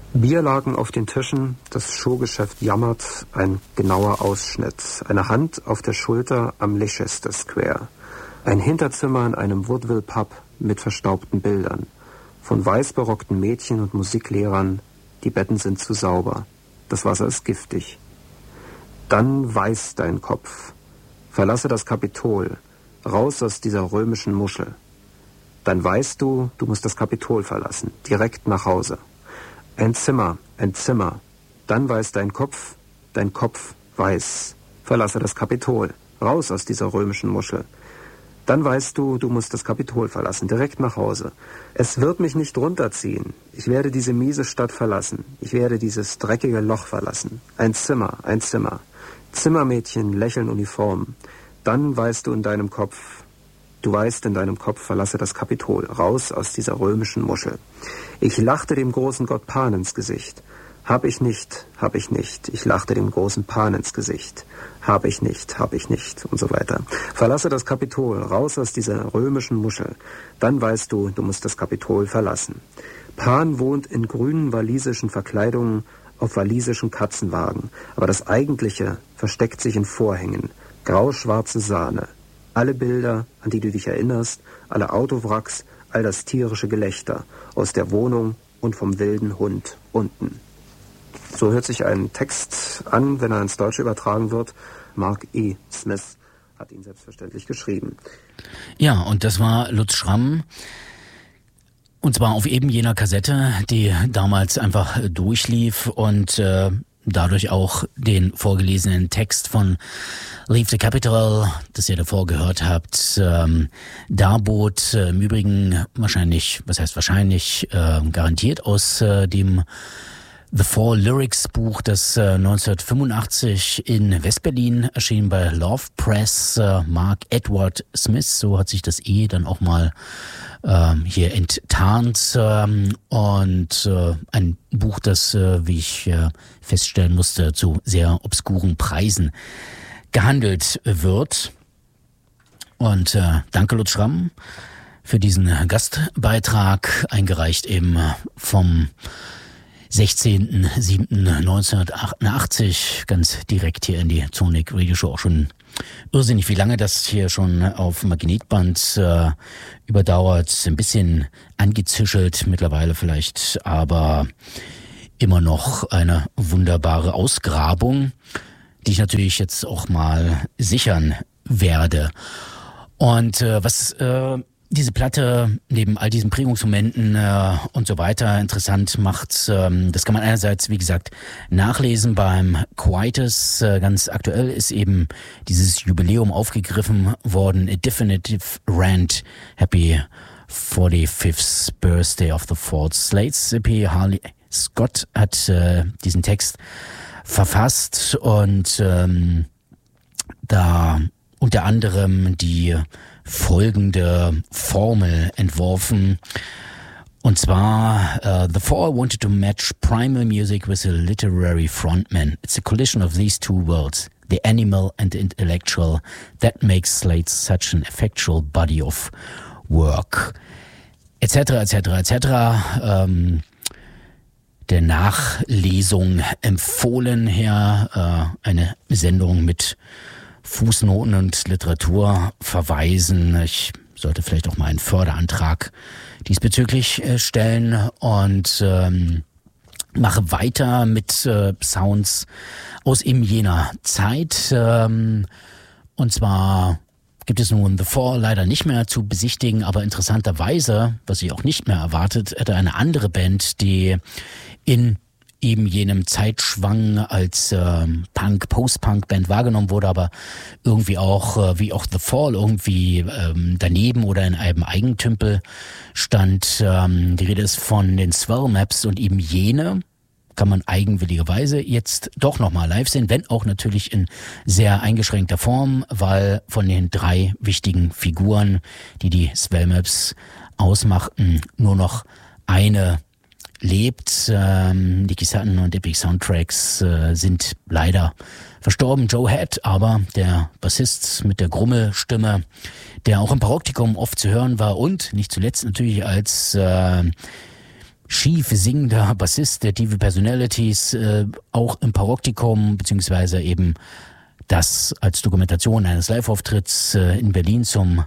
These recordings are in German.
Bier lagen auf den Tischen, das Showgeschäft jammert, ein genauer Ausschnitt, eine Hand auf der Schulter am Leicester Square, ein Hinterzimmer in einem Woodville-Pub mit verstaubten Bildern, von weiß berockten Mädchen und Musiklehrern, die Betten sind zu sauber, das Wasser ist giftig. Dann weiß dein Kopf, verlasse das Kapitol, raus aus dieser römischen Muschel. Dann weißt du, du musst das Kapitol verlassen, direkt nach Hause. Ein Zimmer. Dann weiß dein Kopf weiß. Verlasse das Kapitol. Raus aus dieser römischen Muschel. Dann weißt du, du musst das Kapitol verlassen. Direkt nach Hause. Es wird mich nicht runterziehen. Ich werde diese miese Stadt verlassen. Ich werde dieses dreckige Loch verlassen. Ein Zimmer. Zimmermädchen lächeln uniform. Dann weißt du in deinem Kopf, verlasse das Kapitol. Raus aus dieser römischen Muschel. Ich lachte dem großen Gott Pan ins Gesicht. Hab ich nicht. Ich lachte dem großen Pan ins Gesicht. Hab ich nicht. Und so weiter. Verlasse das Kapitol, raus aus dieser römischen Muschel. Dann weißt du, du musst das Kapitol verlassen. Pan wohnt in grünen walisischen Verkleidungen auf walisischen Katzenwagen. Aber das Eigentliche versteckt sich in Vorhängen. Grau-schwarze Sahne. Alle Bilder, an die du dich erinnerst, alle Autowracks, all das tierische Gelächter aus der Wohnung und vom wilden Hund unten. So hört sich ein Text an, wenn er ins Deutsche übertragen wird. Mark E. Smith hat ihn selbstverständlich geschrieben. Ja, und das war Lutz Schramm. Und zwar auf eben jener Kassette, die damals einfach durchlief und dadurch auch den vorgelesenen Text von Leave the Capitol, das ihr davor gehört habt, darbot. Im Übrigen garantiert aus dem The Four Lyrics Buch, das 1985 in Westberlin erschien bei Love Press. Mark Edward Smith, so hat sich das dann auch mal hier enttarnt, und ein Buch, das, wie ich feststellen musste, zu sehr obskuren Preisen gehandelt wird. Und danke Lutz Schramm für diesen Gastbeitrag, eingereicht eben vom 16.07.1988, ganz direkt hier in die Sonic Radio Show. Auch schon irrsinnig, wie lange das hier schon auf Magnetband überdauert. Ein bisschen angezischelt mittlerweile vielleicht, aber immer noch eine wunderbare Ausgrabung, die ich natürlich jetzt auch mal sichern werde. Und was diese Platte neben all diesen Prägungsmomenten und so weiter interessant macht, das kann man einerseits, wie gesagt, nachlesen beim Quietus. Ganz aktuell ist eben dieses Jubiläum aufgegriffen worden. A Definitive Rant. Happy 45th Birthday of the Fourth Slates EP. Harley Scott hat diesen Text verfasst und da unter anderem die folgende Formel entworfen. Und zwar, the Four wanted to match primal music with a literary frontman. It's a collision of these two worlds, the animal and the intellectual, that makes Slate such an effectual body of work. Etc., der Nachlesung empfohlen her, eine Sendung mit Fußnoten und Literatur verweisen. Ich sollte vielleicht auch mal einen Förderantrag diesbezüglich stellen und mache weiter mit Sounds aus eben jener Zeit. Und zwar gibt es nun The Four leider nicht mehr zu besichtigen, aber interessanterweise, was ich auch nicht mehr erwartet hätte, eine andere Band, die in eben jenem Zeitschwang als Post-Punk-Band wahrgenommen wurde, aber irgendwie auch, wie auch The Fall, irgendwie daneben oder in einem Eigentümpel stand. Die Rede ist von den Swell Maps und eben jene kann man eigenwilligerweise jetzt doch nochmal live sehen, wenn auch natürlich in sehr eingeschränkter Form, weil von den 3 wichtigen Figuren, die die Swell Maps ausmachten, nur noch eine lebt. Nicky Sutton und Epic Soundtracks sind leider verstorben. Joe Head, aber der Bassist mit der Grummelstimme, der auch im Paroptikum oft zu hören war und nicht zuletzt natürlich als schief singender Bassist der TV Personalities, auch im Paroktikum, beziehungsweise eben das als Dokumentation eines Live-Auftritts in Berlin zum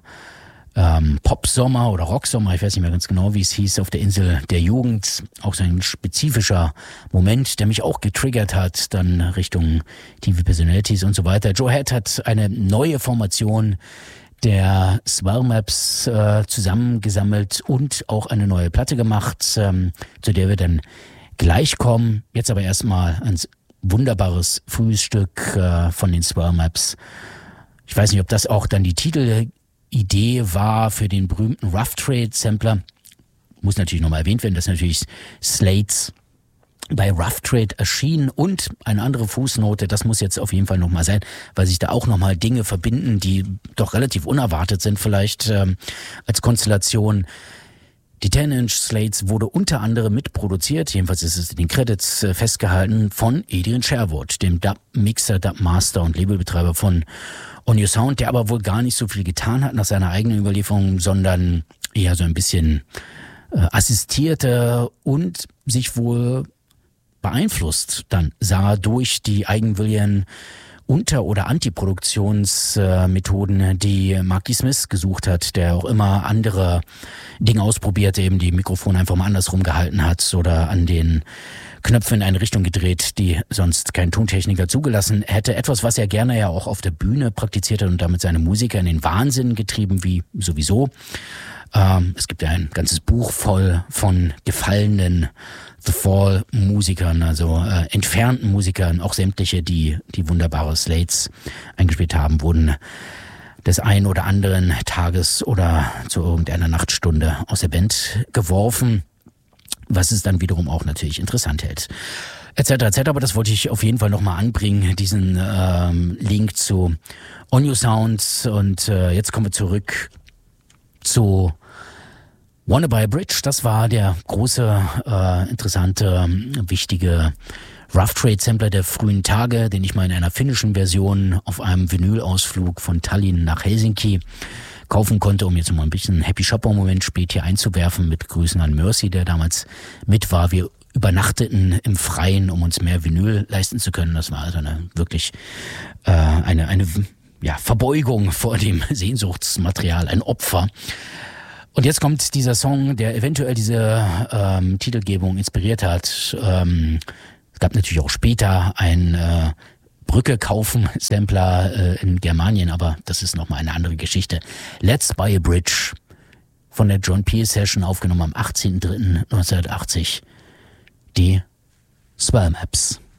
Popsommer oder Rocksommer, ich weiß nicht mehr ganz genau, wie es hieß, auf der Insel der Jugend. Auch so ein spezifischer Moment, der mich auch getriggert hat, dann Richtung TV Personalities und so weiter. Joe Head hat eine neue Formation der Swell Maps zusammengesammelt und auch eine neue Platte gemacht, zu der wir dann gleich kommen. Jetzt aber erstmal ein wunderbares Frühstück von den Swell Maps. Ich weiß nicht, ob das auch dann die Titelidee war für den berühmten Rough Trade Sampler. Muss natürlich nochmal erwähnt werden, dass natürlich Slates bei Rough Trade erschienen und eine andere Fußnote, das muss jetzt auf jeden Fall nochmal sein, weil sich da auch nochmal Dinge verbinden, die doch relativ unerwartet sind vielleicht als Konstellation. Die 10-Inch Slates wurde unter anderem mitproduziert, jedenfalls ist es in den Credits festgehalten, von Adrian Sherwood, dem Dub-Mixer, Dub-Master und Labelbetreiber von On Your Sound, der aber wohl gar nicht so viel getan hat nach seiner eigenen Überlieferung, sondern eher so ein bisschen assistierte und sich wohl beeinflusst dann sah durch die eigenwilligen Unter- oder Antiproduktionsmethoden, die Marky Smith gesucht hat, der auch immer andere Dinge ausprobiert, eben die Mikrofone einfach mal andersrum gehalten hat oder an den Knöpfe in eine Richtung gedreht, die sonst kein Tontechniker zugelassen hätte. Etwas, was er gerne ja auch auf der Bühne praktiziert hat und damit seine Musiker in den Wahnsinn getrieben, wie sowieso. Es gibt ja ein ganzes Buch voll von gefallenen The Fall-Musikern, also entfernten Musikern, auch sämtliche, die wunderbare Slates eingespielt haben, wurden des einen oder anderen Tages oder zu irgendeiner Nachtstunde aus der Band geworfen, was es dann wiederum auch natürlich interessant hält. Etc. etc. Aber das wollte ich auf jeden Fall nochmal anbringen, diesen Link zu On Your Sound. Und jetzt kommen wir zurück zu Wanna Buy a Bridge. Das war der große, interessante, wichtige Rough Trade Sampler der frühen Tage, den ich mal in einer finnischen Version auf einem Vinyl-Ausflug von Tallinn nach Helsinki kaufen konnte, um jetzt mal ein bisschen Happy Shopper-Moment spät hier einzuwerfen, mit Grüßen an Mercy, der damals mit war. Wir übernachteten im Freien, um uns mehr Vinyl leisten zu können. Das war also wirklich eine Verbeugung vor dem Sehnsuchtsmaterial, ein Opfer. Und jetzt kommt dieser Song, der eventuell diese Titelgebung inspiriert hat. Es gab natürlich auch später ein Brücke kaufen Sampler in Germanien, aber das ist nochmal eine andere Geschichte. Let's Buy a Bridge von der John Peel Session, aufgenommen am 18.03.1980. Die Swell Maps.